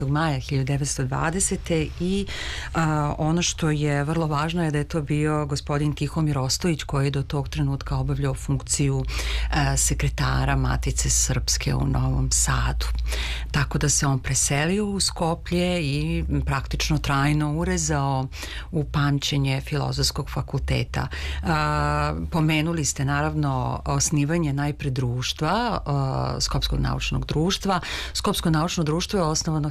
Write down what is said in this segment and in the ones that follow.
maja 1920. I ono što je vrlo važno je da je to bio gospodin Tihomir Ostojić koji je do tog trenutka obavljao funkciju sekretara Matice Srpske u Novom Sadu. Tako da se on preselio u Skoplje i praktično trajno urezao u pamćenje Filozofskog fakulteta. Pomenuli ste naravno osnivanje najpre društva, Skopskog naučnog društva. Skopsko naučno društvo je osnovano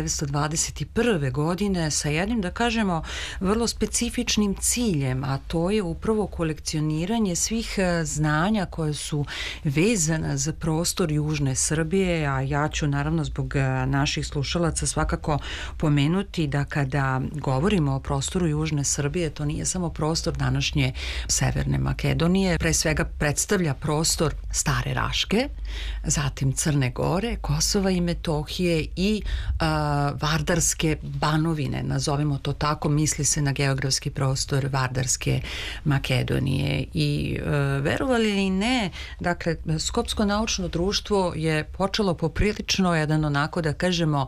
1921. godine sa jednim, da kažemo, vrlo specifičnim ciljem, a to je upravo kolekcioniranje svih znanja koje su vezana za prostor južne Srbije, a ja ću naravno zbog naših slušalaca svakako pomenuti da kada govorimo o prostoru južne Srbije, to nije samo prostor današnje Severne Makedonije, pre svega predstavlja prostor Stare Raške, zatim Crne Gore, Kosova i Metohije i Vardarske banovine, nazovimo to tako, misli se na geografski prostor Vardarske Makedonije. I verovali ili ne, dakle, Skopsko naučno društvo je počelo poprilično jedan onako, da kažemo,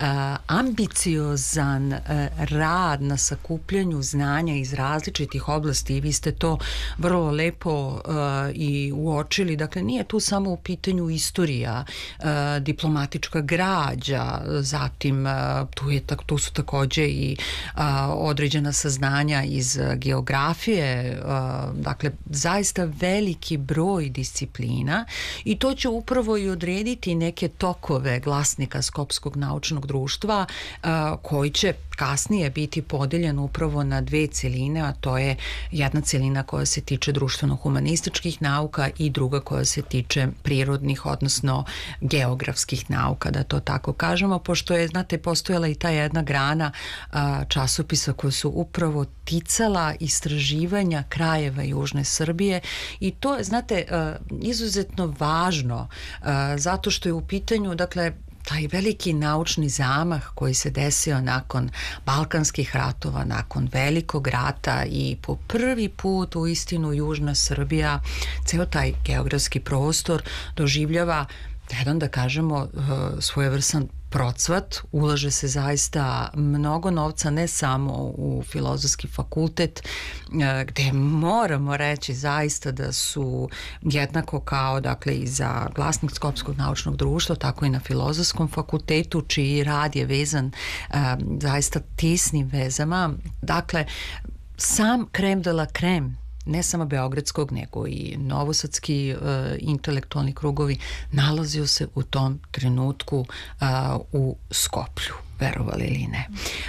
ambiciozan rad na sakupljanju znanja iz različitih oblasti i vi ste to vrlo lepo i uočili. Dakle, nije tu samo u pitanju istorija, diplomatička građa, zatim tu su takođe i određena saznanja iz geografije, dakle, zaista veliki broj disciplina i to će upravo i odrediti neke tokove glasnika Skopskog naučnog društva koji će kasnije biti podeljen upravo na dve celine, a to je jedna celina koja se tiče društveno-humanističkih nauka i druga koja se tiče prirodnih, odnosno geografskih nauka, da to tako kažemo, pošto je, znate, postojala i ta jedna grana časopisa koja su upravo ticala istraživanja krajeva južne Srbije i to je, znate, izuzetno važno zato što je u pitanju, dakle, taj veliki naučni zamah koji se desio nakon Balkanskih ratova, nakon Velikog rata i po prvi put u istinu južna Srbija, ceo taj geografski prostor doživljava jedan, da kažemo, svojevrsan procvat, ulaže se zaista mnogo novca ne samo u Filozofski fakultet gde moramo reći zaista da su jednako kao, dakle, i za glasnik Skopskog naučnog društva, tako i na Filozofskom fakultetu čiji rad je vezan zaista tesnim vezama. Dakle, sam krem de la krem ne samo beogradskog, nego i novosadski intelektualni krugovi nalazio se u tom trenutku u Skoplju, verovali ili ne.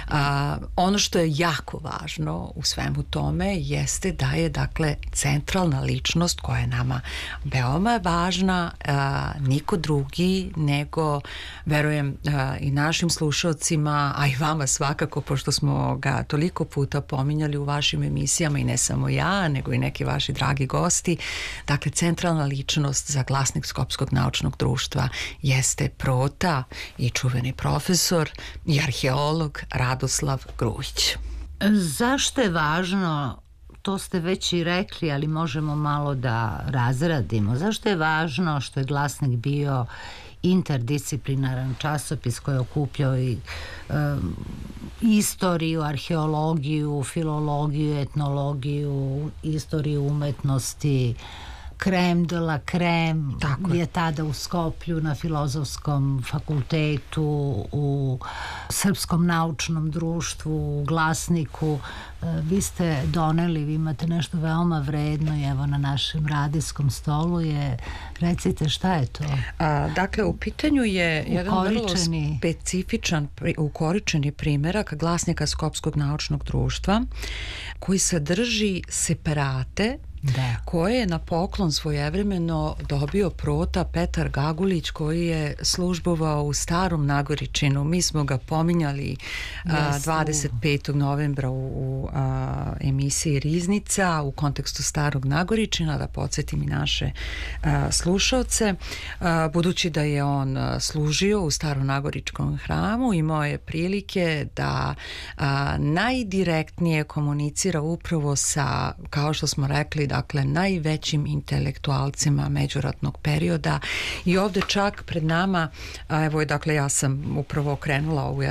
Ono što je jako važno u svemu tome jeste da je, dakle, centralna ličnost koja je nama veoma važna, niko drugi nego, verujem, i našim slušalcima, a i vama svakako, pošto smo ga toliko puta pominjali u vašim emisijama i ne samo ja, nego i neki vaši dragi gosti. Dakle, centralna ličnost za glasnik Skopskog naučnog društva jeste Prota i čuveni profesor i arheolog Radoslav Grujić. Zašto je važno, to ste već i rekli, ali možemo malo da razradimo, zašto je važno što je glasnik bio interdisciplinaran časopis koji je okupljao i istoriju, arheologiju, filologiju, etnologiju, istoriju umetnosti, krem de la krem je tada u Skoplju na Filozofskom fakultetu, u Srpskom naučnom društvu, u Glasniku. Vi ste doneli, vi imate nešto veoma vredno i evo na našem radijskom stolu je, recite šta je to? Dakle, u pitanju je jedan vrlo specifičan ukoričeni primerak glasnika Skopskog naučnog društva koji sadrži separate koje je na poklon svojevremeno dobio Prota Petar Gagulić koji je službovao u Starom Nagoričinu. Mi smo ga pominjali 25. novembra u emisiji Riznica u kontekstu Starog Nagoričina, da podsjetim i naše slušaoce. Budući da je on služio u Staronagoričkom hramu, imao je prilike da najdirektnije komunicira upravo sa, kao što smo rekli, dakle najvećim intelektualcima međuratnog perioda i ovde čak pred nama, a evo dakle ja sam upravo okrenula ovu